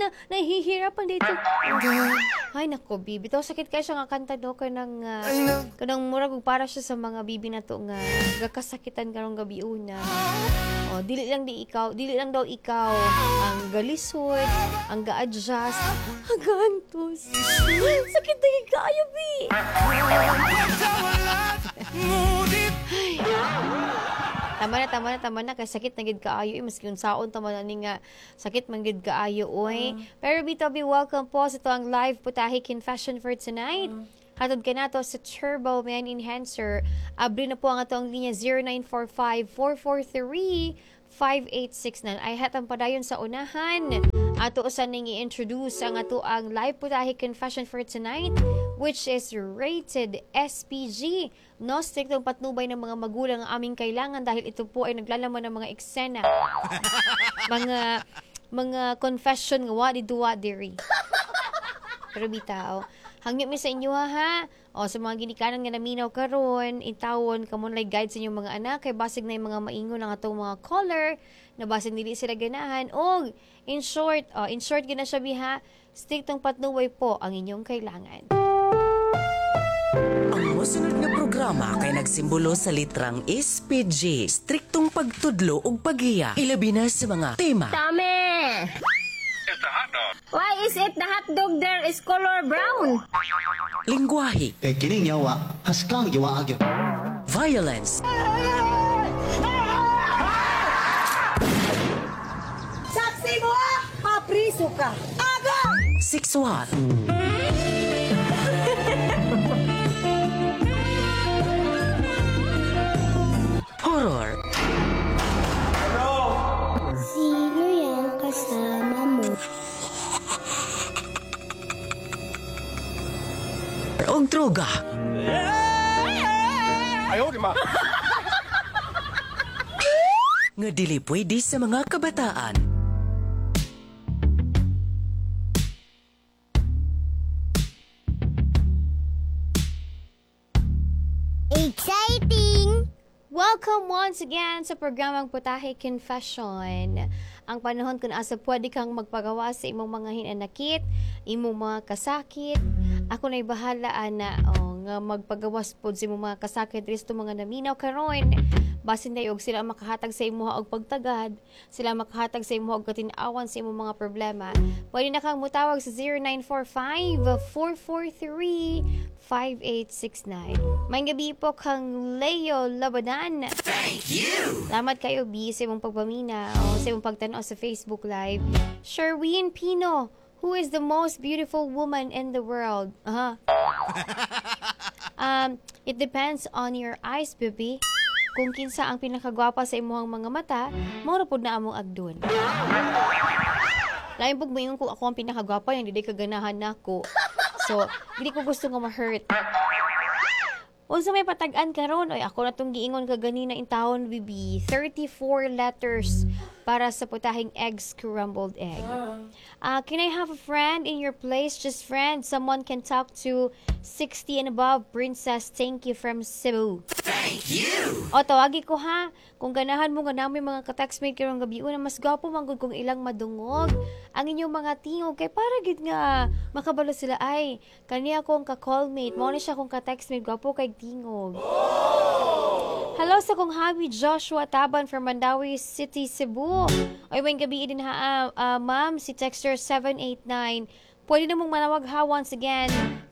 nahihirapan dito. Ay, nako, bibi. Ito, sakit kayo siya nga kanta do kanang murag ug para siya sa mga bibi na to nga gakasakitan karong gabi una. Oh, dili lang daw ikaw ang galisod, ang ga-adjust, ang gaantos. Sakit na kayo, bi. Tama na kay sakit na gid kaayo maski unsaon tama na ni nga sakit man gid kaayo oy. Pero bitaw bi welcome po sa ang live putahe confession for tonight. Hatod ka na to sa Turbo Man Enhancer. Abri na po ang atong linya 0945-443-5869. Ay hatang padayon sa unahan. Ato usan ning i-introduce ang ato ang live putahe confession for tonight, which is rated SPG. No, striktong patnubay ng mga magulang ang aming kailangan dahil ito po ay naglalaman ng mga eksena. mga confession nga wa diri. Pero bitaw, hangyo mi sa inyo ha. O sa mga ginikanan nga naminaw karon, intawon kamo lay guide sa inyong mga anak kay basig na yung mga maingon ang atong mga caller na basig dili sila ganahan og in short gina siya biha, striktong patnubay po ang inyong kailangan. Ang mosunod nga programa kay nagsimbolo sa litrang SPG, striktong pagtudlo ug paghiya, ilabi na sa mga tema. Tame! Why is it the hot dog there is color brown? Lingwahe, kining yawa, haskang yawa agyo. violence, Saksi mo mapriso ka. Aga! sexual, horror, Sino yung kasama mo? og droga. Nga dili pwede sa mga kabataan. Exciting! Welcome once again sa programang Putahe Confession. Ang panahon kung asa pwede kang magpagawa sa imong mga hinanakit, imong mga kasakit. Ako na'y bahala ana nga magpagawas pod sa imong mga kasakit risto mga naminaw karon. Basin na og sila makahatag sa imuha og pagtagad, sila makahatag sa imuha og katin-awan sa imong mga problema. Pwede na kang mutawag sa 0945-443-5869. May gabi po kang Leo Labanan. Thank you! Salamat kayo, B, sa imong pagpamina o sa imong pagtanaw sa Facebook Live. Sherwin Pino, who is the most beautiful woman in the world? It depends on your eyes, baby. Kung kinsa ang pinakagwapa sa imuhang mga mata, mao pod na among agdon. Lain pug moingon kung ako ang pinakagwapa, yang diday kaganahan nako. So, hindi ko gusto nga ma-hurt. Unsa may patagan karon? Oy, ako na tong giingon kaganina in taon, bibi. 34 letters para sa putahing egg scrambled egg. Can I have a friend in your place? Just friend. Someone can talk to 60 and above. Princess, thank you from Cebu. Thank you! O, tawagi ko ha. Kung ganahan mo nga namin mga ka-textmate karong gabi una, mas gwapo manggod kung ilang madungog ang inyong mga tingog. Kay para gid nga makabalo sila ay kaniya kong ka-callmate. Mao ni siya kong ka-textmate. Gwapo kay tingog. Hello sa kong habi Joshua Taban from Mandawi City, Cebu. Ay, may gabi din ha, ma'am, si Texter 789. Pwede na mong manawag ha once again,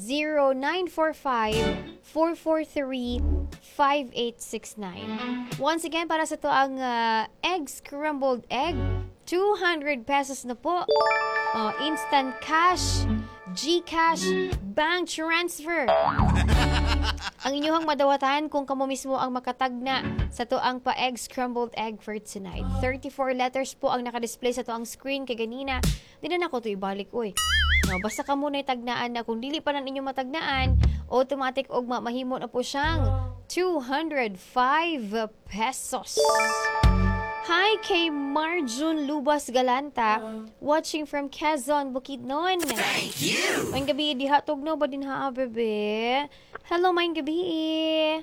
0945-443-5869. Once again, para sa to ang egg scrambled egg, 200 pesos na po. Instant cash, GCash, bank transfer. Ang inyong madawatan kung kamo mismo ang makatagna sa to ang pa-egg scrambled egg for tonight. 34 letters po ang nakadisplay sa to ang screen kay ganina. Di na ako to ibalik, oy. No, basta ka muna tagnaan na. Kung dili pa na ninyo matagnaan, automatic og mahimo na po siyang 205 pesos. Hi kay Marjun Lubas Galanta, watching from Quezon, Bukidnon. Thank you! Maing gabi, di hatog no ba din ha, bebe? Hello, maing gabi.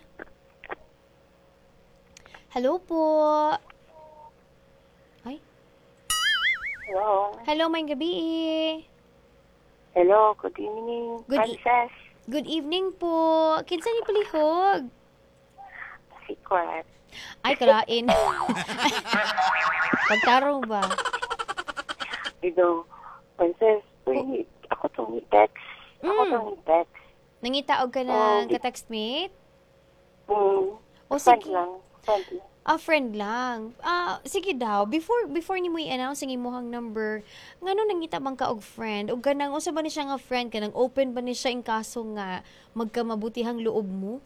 Hello po. Ay? Hello. Hello, may gabi. Hello, good evening, Princess. Good evening po. Kinsa ni palihog? Secret. Ay, kalain. Pagtarong ba? Ito, Princess, wait, ako itong i-text. Nangitaog ka ng ka-textmate? O Friend sige. lang. Friend lang. Sige daw, before ni mo i-announce ang imuhang number, ngano nangita bang ka og friend? O ganang, unsa ba ni siya nga friend? Kanang open ba ni siya in kaso nga magkamabutihang loob mo?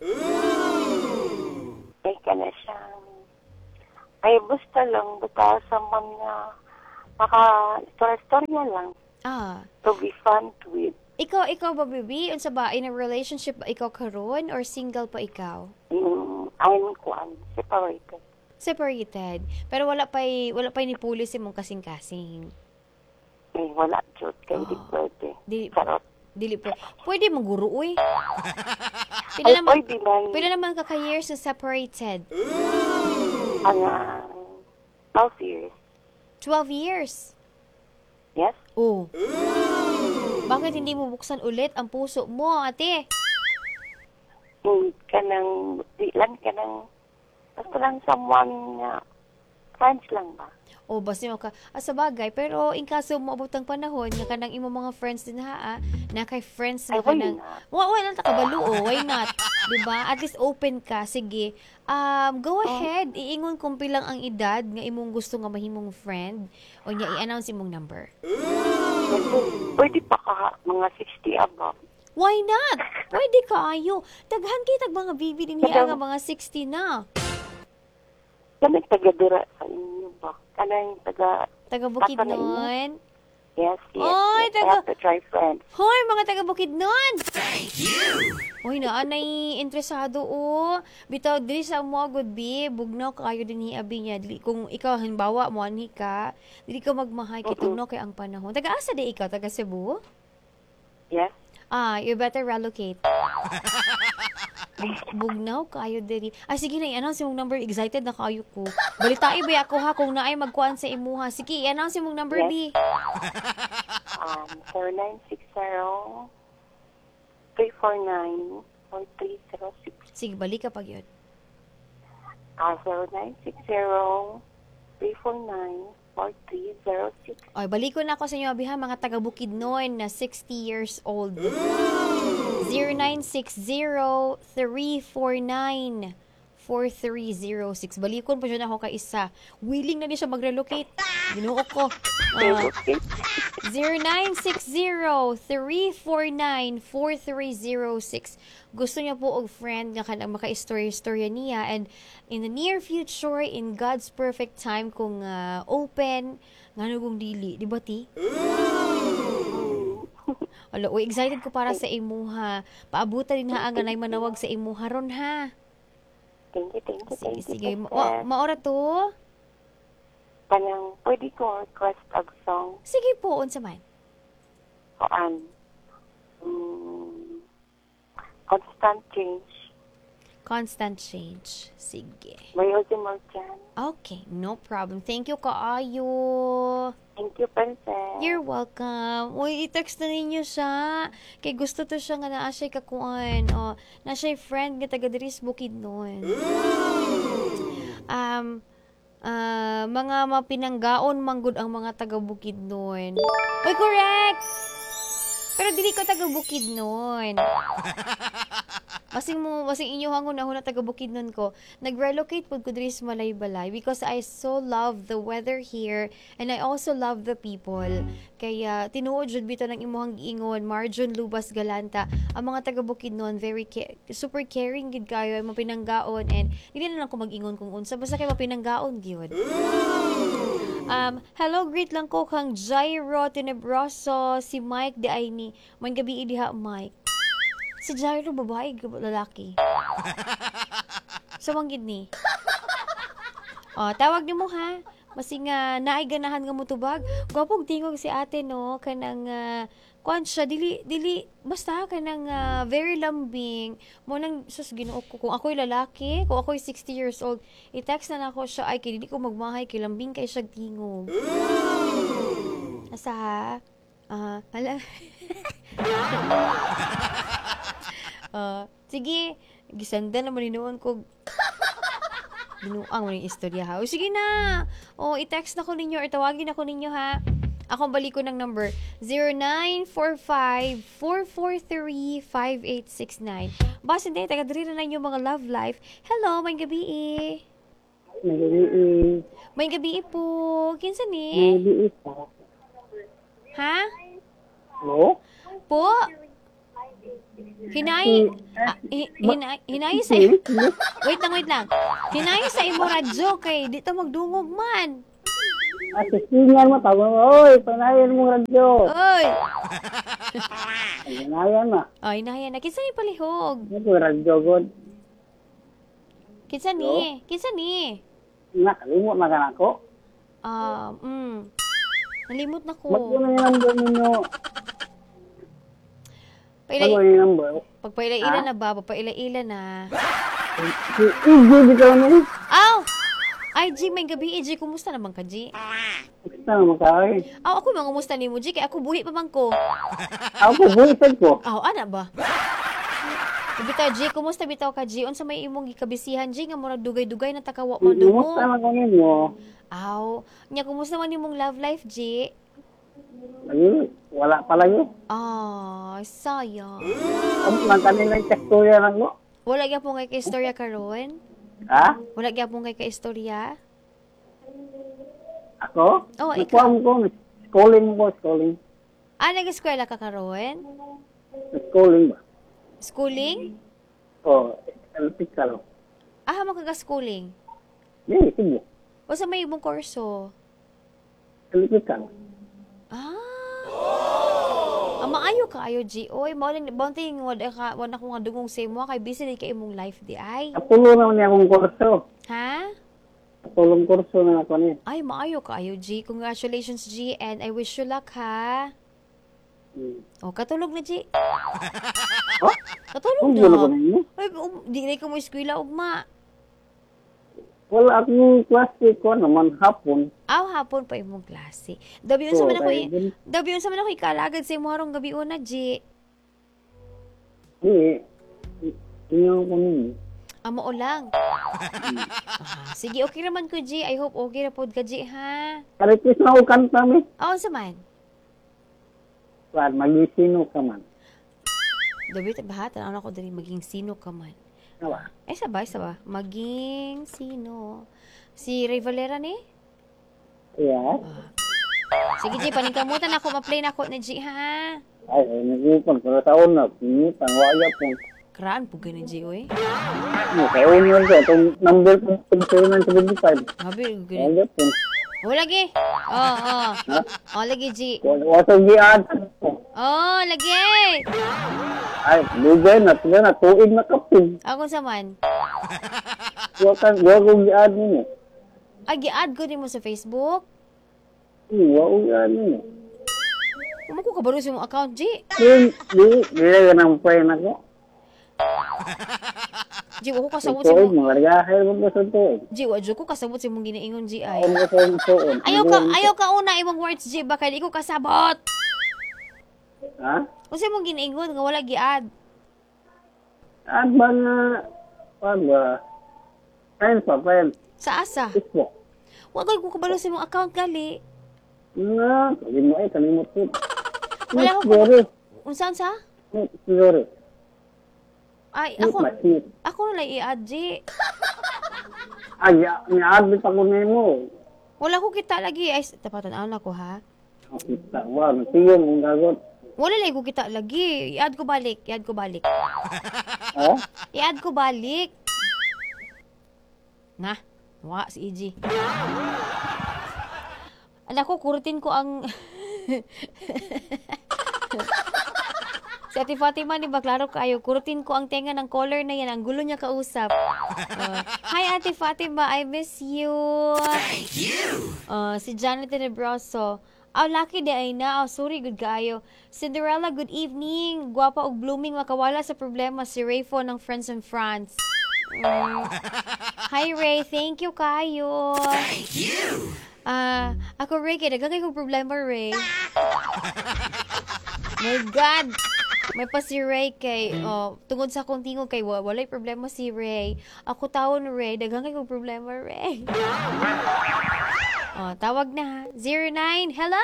Ay ka na siya. Ay, basta lang, basta sa mga maka-istorya lang. To be fun with. Ikaw ba, baby? Unsa ba? In a relationship ba ikaw karon or single pa ikaw? I'm separated. Separated. Pero wala pa'y ni pulis imong kasing-kasing. Eh, wala, Jud. Kaya di pwede. Charot. Dili pwede. Pwede mong guru, uy. Ay, pwede man. Pila naman kaka-years na separated? 12 years. 12 years? Yes? Oh. Bakit hindi mo buksan ulit ang puso mo, ate? Basta lang someone na friends lang ba? O, basta mo ka, sa bagay, pero in kaso mo abot ang panahon, nga kanang imo mga friends din na kay friends nga kanang, wala ta kabalo, why not? Diba? At least open ka, sige. Go ahead, iingon kung pilang ang edad nga imong gusto nga mahimong friend, o niya i-announce imong number. Pwede pa ka, mga 60 above. Why not? Pwede ka ayo. Daghan kay tag mga bibi din niya nga mga 60 na. Kanang taga-dira sa inyo ba? Kanang taga Bukidnon? Yes. Oy, I have to try friends. Hoy, mga taga Bukidnon! Thank you! Uy, naanay interesado o. Bitaw, dili sa mo, good be. Bugnaw kayo din hiabi niya. Kung ikaw, hanbawa mo, anhi ka, dili ka magmahay, kitugno kay ang panahon. Taga-asa di ikaw? Taga Cebu? Yes. You better relocate. Bugnaw kayo diri. Sige na, i-announce mong number. Excited na kayo ko. Balitain ba ako ha kung naay magkuhan sa imuha. Sige, i-announce mong number, B. 0960-349-4306. Sige, balik ka pag yun. 0960-349-4306. Oy, balik ko na ako sa inyo, abiha, mga taga Bukidnon na 60 years old. 0960-349-4306. Balikon pa siya na ako ka isa. Willing na din siya mag-relocate. Ginuo ko. 0960-349-4306. Gusto niya po og friend nga kanang maka-istorya niya, and in the near future, in God's perfect time, kung open, nga nagong dili. Di ba, ti? Alo, excited ko para sa imuha. Paabutan din ha ang ganay manawag sa imuha ron, ha? Thank you. Sige. Maora to? Kanang, pwede ko request ang song. Sige po, unsa man. Constant Change. Constant Change. Sige. May ultimo dyan. Okay, no problem. Thank you, kaayo. Thank you, Princess. You're welcome. Uy, i-text na ninyo siya. Kay gusto to siya nga naa siya'y kakuan. O, na siya'y friend nga taga diri sa Bukidnon. Mga mapinanggaon manggod ang mga taga Bukidnon. Uy, correct! Pero dili ko taga Bukidnon. Basing inyo hangon na taga Bukidnon ko. Nag-relocate po ko diri sa Malaybalay because I so love the weather here and I also love the people. Kaya tinuod jud bitaw ng imuhang giingon, Marjon Lubas Galanta. Ang mga taga Bukidnon very super caring gid kayo, mapinanggaon, and hindi na lang ko mag-ingon kung unsa basta kay mapinanggaon gyud. Hello, greet lang ko kang Jairo Tenebroso, si Mike di ay ni. May gabi diha, Mike. Si Jairo, babae, lalaki. So, manggid ni. Tawag ni mo, ha? Masing naay ganahan nga mutubag. Gwapog tingog si ate, no? Kanang, kuan siya, dili, basta, kanang very lambing. Mo nang, sus, ginuok ko. Kung ako'y lalaki, kung ako'y 60 years old, i-text na ako siya, ay, kaya di ko magmahay, kay lambing kay siya tingog. Asa ha? Hala. Sige, gisanda naman ninuon ko. Binuang mo yung istorya ha. O sige na. O, i-text na ko ninyo or tawagin na ko ninyo ha. Ako balik ko ng number 0945-443-5869. Basta hindi, taga-diri na yung mga love life. Hello, may gabi eh. May gabi po. Kinsa ni? Ha? Hello? Po? Hinay sa wait lang. Hinay sa imo radyo kay dito magdungog man. Sisingan mo, tawag mo, oy, panayan mo radyo. Oy. Panayan na. Oh, hinayan na. Kinsa ni palihog? Ito radyo, God. Kinsa ni? Kinsa ni? Nakalimot na ka na ako. Nalimot na Ba't ko. yun ang number ninyo? Ano Paila, yung number? pagpaila-ila na ba? Pagpaila-ila na. Igi, bitaw niya. Aw! Ay, G, may gabi. G, kumusta naman ka, G? Gusto na makakain. Aw, ako mga kumusta ni mo, G? Kaya ako buhi pa man ko. Ako, buhisag ko. Aw, ana ba? Bitaw, G, kumusta bitaw ka, G? Unsa may imong gikabisihan, G? Nga murag dugay-dugay na takawa mo dumo. Kumusta na ko ninyo? Aw, nya kumusta man imong love life, G? Ayun, wala pala yun. Sayang. Ang lang kanina yung tekstoya lang mo. Wala gyapon kay kaistorya karon? Ha? Wala gyapon kay kaistorya? Ako? Oh, Nakuha mo ko. Schooling. Nag-eskwela ka karon? Schooling ba? Schooling? Oh, electrical. Makaga-schooling. Hindi, sige. O sa may ibong kurso? Electrical. Maayo ka ayo, G. Oy, bounting wala ko nga dugong say mo kay busy di kay imong life di ay. Kapulo naman niya akong kurso. Ha? Kapulong kurso na ako niya. Ay, maayo ka ayo, G. Congratulations, G, and I wish you luck, ha? O, katulog na, G. Oh? Katulog Kung na. gulo ko ninyo? Ay, di na ka mo eskwela, ugma. Wala akong klase ko naman hapon. Hapon pa imong klase. Dabiyon sa man ako, kaya din- dabiyon sa man ako ikalagad sa imo harong gabi una, G. Hindi. Tingnan ko ninyo. Amo lang. Sige, okay naman ko, G. I hope okay na pod ka, G, ha? Karipis na ako kanta mi. Sa man. Magisino ka man. Dabi, bahat, ano ako dali maging sino ka man. Nawa. Sabay. Maging sino? Si Ray Valera ni? Yeah. Sige, G, paningkamutan ako, ma-play na ako na, G, ha? Ay, nag-ipon. Pero taon na. Pingitan. Wala po. Kraan po ka na, G, oy. Taon na ito. Itong number ko. 775. Habi, ganyan. Wala po. Lagi. Lagi, G. Wala giyan. Lagi. Ay, lugay na. Tiga na. Tuig na kapin. Ako sa man. Wala kong giyan ninyo. Gi-add ko din mo sa Facebook. Wala kong giyan ninyo. Kung ko kabaro sa mong account, G. Di ka ng friend ako. G, wako kasabot sa Tuig, mong... mga ligahay mo ba sa tuig? G, wadyo ko kasabot sa mong ginaingon, G, ay. Ano sa tuig? Ayaw ka una imong words, G, baka di ko kasabot. Ha? Kung sa mong ginaingon, nga wala gi-add. At ba nga, ano ba? Friends. Sa asa? Facebook. Wag ko kabalo sa mong account, gali. Nga, kalimut po. Wala ko Siguro. Unsan sa? Siguro. Ay, Masip. ako na lang i-add, G. Ay, ni-admit ako na mo. Wala ko kita lagi. Ay, tapatan na ko, ha? Kita, wow, sige mong gagot. Wala lang ko kita lagi. I-add ko balik. Ha? I-add ko balik. Na, si EG. Anak ko, kurutin ko ang... Si Ate Fatima, di ba, klaro kayo, kurutin ko ang tenga ng color na yan. Ang gulo niya kausap. Hi, Ate Fatima, I miss you. Thank you. Si Janet Nebroso. Lucky di ay na. Sorry, good kayo. Cinderella, good evening. Guwapa og blooming, makawala sa problema si Rayfo ng Friends in France. Hi, Ray. Thank you kayo. Thank you. Ako, Ray, kaya nagagay kong problema, Ray. My God! May pa si Ray kay, tungod sa akong tingog kay, walay problema si Ray. Ako tawon, Ray, nagagay kong problema, Ray. Tawag na ha. 09, hello!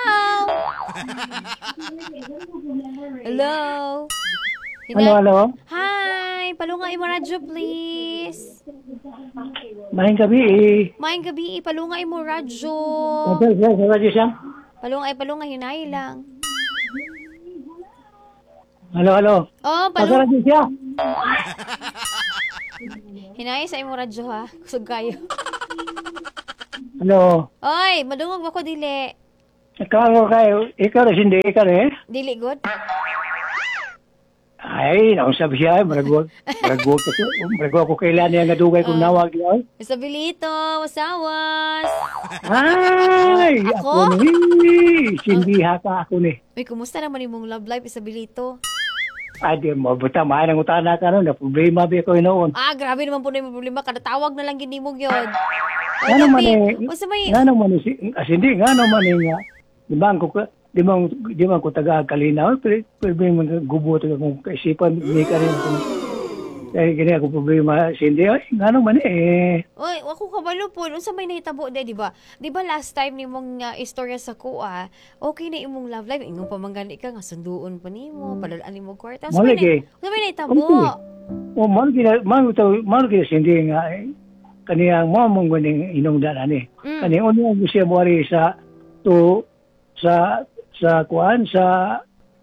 Hello? Hello. Hi! Palunga imo radyo, please. Mahing gabi Maayong gabi, palunga imo radyo. Sa radyo siya. Palunga, hinay lang. Hello. Oh, Sa radyo siya. Hinay sa imo radyo ha. Kusog kayo. Hello. Oy, madungog ako dili. Ikaw kayo. Ikaw rin, hindi. Ikaw rin. Dili good? Ay, nausap siya. Maragwa ko kailan niya nga dugay kung nawag niya. Estabilito, masawas. Ay, Ako? ako ni. Sindiha ka ako ni. Uy, kumusta naman imong love life, Estabilito? Ay, di mo. Buta, maanang utana ka nun. Na problema ba ko noon. Grabe naman po na yung problema. Kada tawag na lang ginimog yun. Nga naman hindi, nga naman nga. Di man ko taga-kalinaw, pero man gubuto kung kaisipan, hindi ka rin kung kaya ako problema, hindi, ay, nga naman Oy, ako kabalo po. Unsa may nahitabo di ba? Di ba last time nimong istorya sa kuha, okay na imong love life, ingong pamanggani ka nga sunduon pa nimo, palalaan nimo kwarta. Unsa may nahitabo? O, man kaya hindi nga, kaniyang mo mong ganing inungdan ani. Kaniyang unang siya buwari sa kuan sa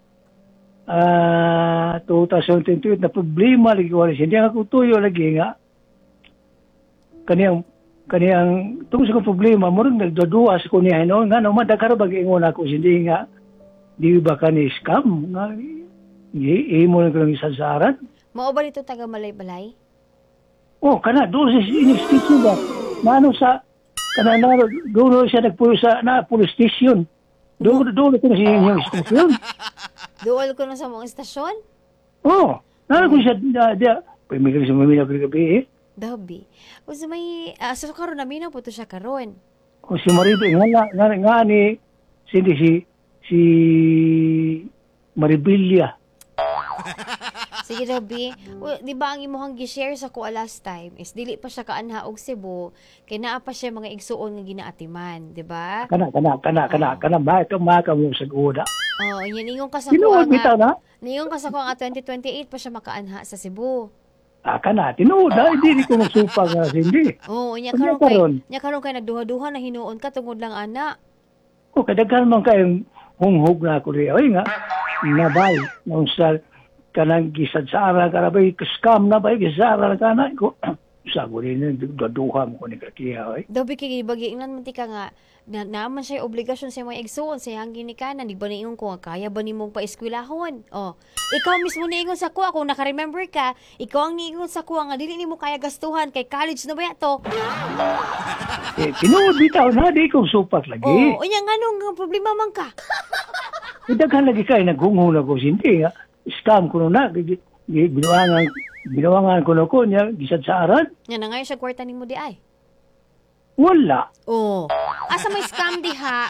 2028 na problema lagi wala siya. Hindi ako tuyo lagi nga. Kaniyang tungkol sa problema mo rin nagdadua sa kuniya no nga naman dagkaro bag-ingon ako hindi nga di ba kani scam nga mo lang kang isasaran. Mao ba dito taga Malay-Balay? Oh, kana doon sa in-station ba? Nano sa kana doon siya nagpuyo sa police station. Doon ko na siya yung station. Doon ko na sa mga istasyon? Oh, nano ko siya pwede sa mamina gabi Dabi. O sa may sa karon na minaw po to siya karon. O si Maribel nga ni si Maribelia. Sige Dabi. Di ba ang imuhang gi-share sa kuha last time is dili pa siya kaanha og Cebu kay naa pa siya mga igsuon nga ginaatiman, di ba? Kana ba ito maka mo sa guda. Yan ingong ka sa Tinuod bitaw na? Ningong ka sa kuha nga 2028 pa siya makaanha sa Cebu. Kana tinuod hindi ko magsupa nga hindi. Nya karon kay nagduha-duha na hinuon ka tungod lang ana. O kadaghan man kay hunghog na ko riya nga nabay nung sa kanang gisad sa ara karabay scam na ba gisara kana ko sa rin duha mo ko ni kakiya Dabi kay bagi-ingnan man tika nga naman siya obligasyon sa mga igsuon sa hangin ni kanan di ba niingon ko kaya ba nimong paeskwelahon ikaw mismo niingon sa kuha kung naka-remember ka ikaw ang niingon sa kuha nga dili nimo kaya gastuhan kay college na ba yato tinuod bitaw na di ko supak lagi unya nganong problema man ka daghan lagi kay naghunghon ako hindi nga scam ko na ginawangan ko na ko niya gisad sa aran nya na ngayon siya kwarta nimo di ay wala asa may scam diha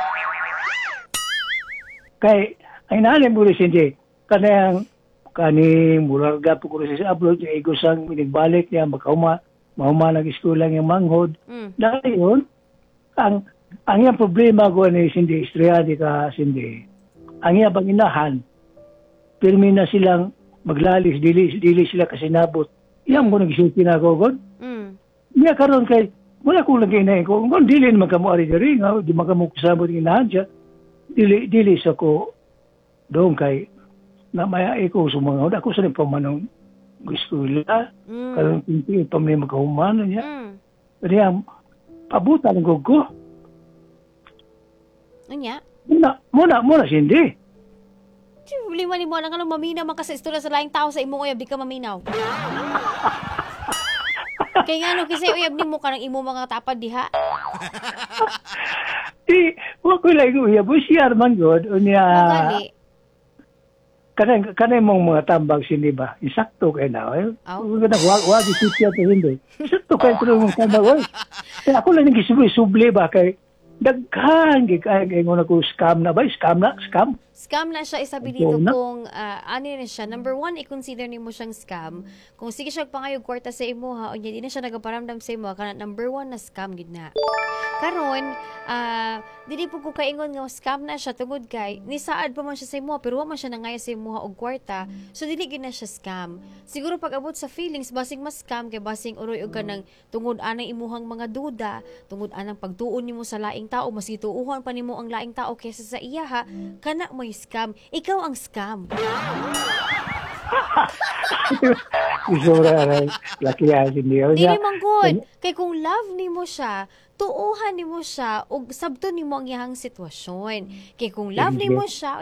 kay ay nalim mo rin hindi kaning bularga po ko rin sa upload niya igusang minigbalik niya mahuma nag-eskwela niya manghod dahil yun ang iyang problema ko ni hindi istorya di ka hindi ang iyang panginahan pirmi na silang maglalis dili sila kasi nabot iyang mo nag-sulti na ako god niya karon kay wala ko lang kinain ko kung dili naman kamo ari-ari nga di man kamo kasabot inahan siya dili sa ko doon kay na maya ko sumangod ako sa pamanong eskwela karon pinti pa may magkahuman niya kaya pabuta ng gugo unya muna hindi lima ni mo lang anong maminaw man kasi istorya sa laing tao sa imong uyab di ka maminaw. Kaya nga no kasi uyab nimo kanang imo mga tapad diha. Wa ko lang uyab siya man god unya. Kanay mong mga tambag sini ba? Isakto kay na oy. Wa di siya to hindi. Isakto kay pero mong tambag oy. Kaya ako lang nagisuble ba kay daghan kay mo na ko scam na ba? Scam. Scam na siya, isabi dito Oo na. kung ano na siya. Number one, i-consider ni mo siyang scam. Kung sige siya pangayog kwarta sa imo ha, o di na siya nagaparamdam sa imo, kana number one na scam gid na. Karon, dili po ko kaingon nga scam na siya tungod kay ni saad pa man siya sa imo pero wa man siya nangaya sa imo og kwarta. So dili gid na siya scam. Siguro pag abot sa feelings basing mas scam kay basing uroy og kanang tungod anang imuhang mga duda, tungod anang pagtuon nimo sa laing tao, mas gituuhan pa nimo ang laing tao kaysa sa iya ha, kana may scam. Ikaw ang scam. Isura ray laki ya hindi Dili man good. Kay kung love nimo siya, tuuhan nimo siya ug sabton nimo ang iyang sitwasyon. Kay kung love nimo siya,